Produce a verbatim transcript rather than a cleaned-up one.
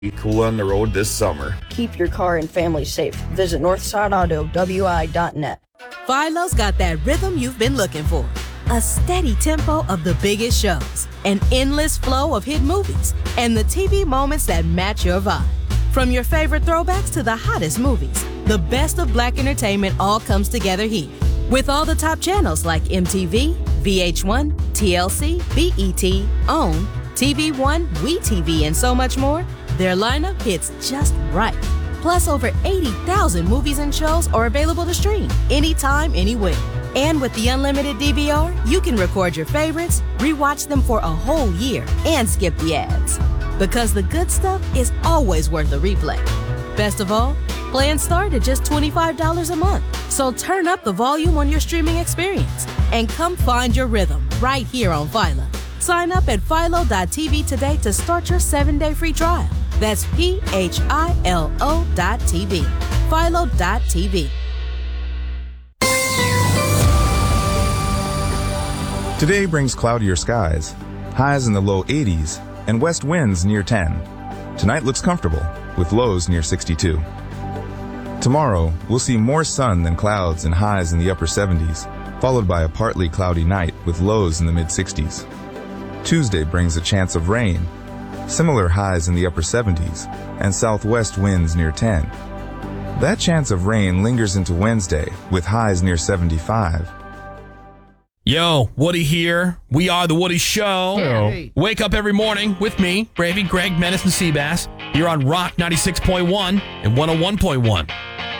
Be cool on the road this summer. Keep your car and family safe. Visit northside auto w i dot net. Philo's got that rhythm you've been looking for. A steady tempo of the biggest shows, an endless flow of hit movies, and the T V moments that match your vibe. From your favorite throwbacks to the hottest movies, the best of Black entertainment all comes together here. With all the top channels like M T V, V H one, T L C, B E T, OWN, T V One, WeTV, and so much more, their lineup hits just right. Plus, over eighty thousand movies and shows are available to stream anytime, anywhere. And with the unlimited D V R, you can record your favorites, rewatch them for a whole year, and skip the ads. Because the good stuff is always worth a replay. Best of all, plans start at just twenty-five dollars a month. So turn up the volume on your streaming experience and come find your rhythm right here on Philo. Sign up at philo dot t v today to start your seven-day free trial. That's P H I L O dot T V. philo dot t v. Today brings cloudier skies, highs in the low eighties, and west winds near ten. Tonight looks comfortable, with lows near sixty-two. Tomorrow, we'll see more sun than clouds and highs in the upper seventies, followed by a partly cloudy night with lows in the mid-sixties. Tuesday brings a chance of rain, similar highs in the upper seventies, and southwest winds near ten. That chance of rain lingers into Wednesday, with highs near seventy-five. Yo, Woody here. We are The Woody Show. Hey. Wake up every morning with me, Bravey, Greg, Menace, and Seabass. You're on Rock ninety-six point one and one oh one point one.